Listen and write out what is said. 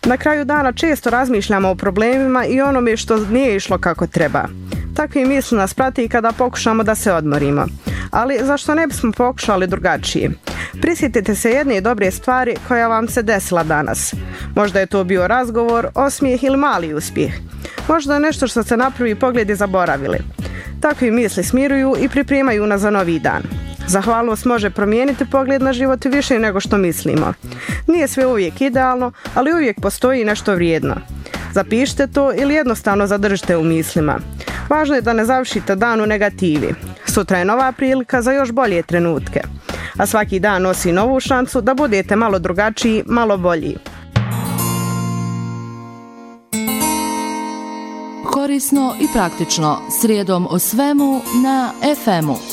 Na kraju dana često razmišljamo o problemima i onome što nije išlo kako treba. Takvi misli nas prati i kada pokušamo da se odmorimo. Ali zašto ne bismo pokušali drugačije? Prisjetite se jedne dobre stvari koja vam se desila danas. Možda je to bio razgovor, osmijeh ili mali uspjeh. Možda je nešto što ste na prvi pogled i zaboravili. Takvi misli smiruju i pripremaju nas za novi dan. Zahvalnost može promijeniti pogled na život više nego što mislimo. Nije sve uvijek idealno, ali uvijek postoji nešto vrijedno. Zapišite to ili jednostavno zadržite u mislima. Važno je da ne završite dan u negativi. Sutra je nova prilika za još bolje trenutke. A svaki dan nosi novu šansu da budete malo drugačiji, malo bolji. Korisno i praktično, srijedom o svemu na FM-u.